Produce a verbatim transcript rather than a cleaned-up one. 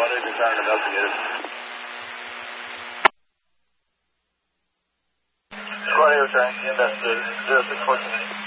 one eight, return investigated. Squad eight, return, investigated, zero six fourteen.